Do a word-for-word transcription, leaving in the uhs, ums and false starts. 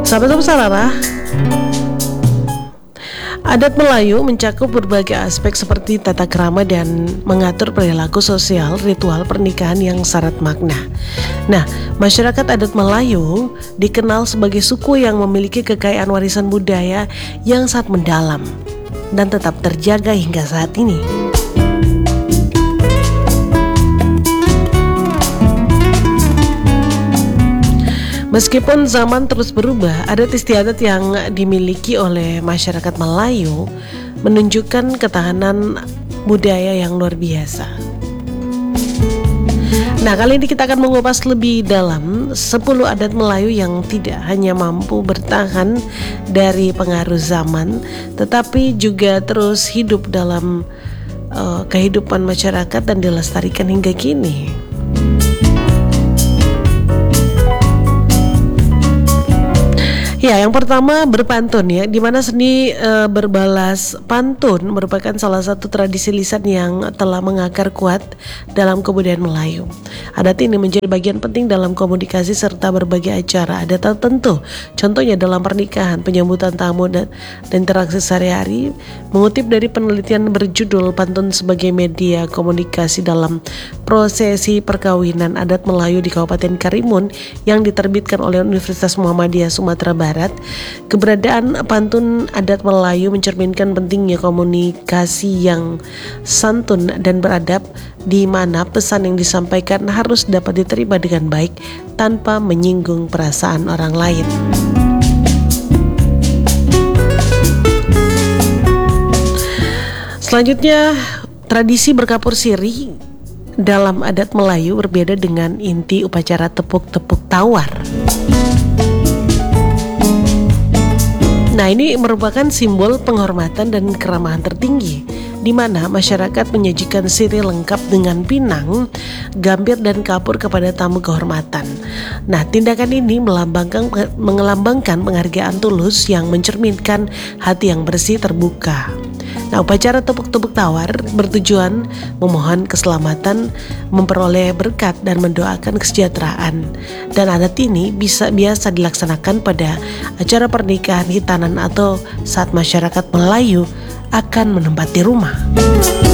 Sahabat Sarara, adat Melayu mencakup berbagai aspek seperti tata krama dan mengatur perilaku sosial ritual pernikahan yang syarat makna. Nah, masyarakat adat Melayu dikenal sebagai suku yang memiliki kekayaan warisan budaya yang sangat mendalam dan tetap terjaga hingga saat ini. Meskipun zaman terus berubah, adat istiadat yang dimiliki oleh masyarakat Melayu menunjukkan ketahanan budaya yang luar biasa. Nah, kali ini kita akan mengupas lebih dalam sepuluh adat Melayu yang tidak hanya mampu bertahan dari pengaruh zaman, tetapi juga terus hidup dalam uh, kehidupan masyarakat dan dilestarikan hingga kini. Ya, yang pertama berpantun ya, di mana seni e, berbalas pantun merupakan salah satu tradisi lisan yang telah mengakar kuat dalam kebudayaan Melayu. Adat ini menjadi bagian penting dalam komunikasi serta berbagai acara adat tertentu. Contohnya dalam pernikahan, penyambutan tamu dan, dan interaksi sehari-hari. Mengutip dari penelitian berjudul Pantun sebagai Media Komunikasi dalam Prosesi Perkawinan Adat Melayu di Kabupaten Karimun yang diterbitkan oleh Universitas Muhammadiyah Sumatera Barat, keberadaan pantun adat Melayu mencerminkan pentingnya komunikasi yang santun dan beradab, di mana pesan yang disampaikan harus dapat diterima dengan baik tanpa menyinggung perasaan orang lain. Selanjutnya, tradisi berkapur siri dalam adat Melayu berbeda dengan inti upacara tepuk-tepuk tawar. Nah, ini merupakan simbol penghormatan dan keramahan tertinggi, di mana masyarakat menyajikan sirih lengkap dengan pinang, gambir dan kapur kepada tamu kehormatan. Nah, tindakan ini melambangkan mengelambangkan penghargaan tulus yang mencerminkan hati yang bersih terbuka. Nah, upacara tepuk-tepuk tawar bertujuan memohon keselamatan, memperoleh berkat dan mendoakan kesejahteraan. Dan adat ini bisa biasa dilaksanakan pada acara pernikahan hitanan atau saat masyarakat Melayu akan menempati rumah.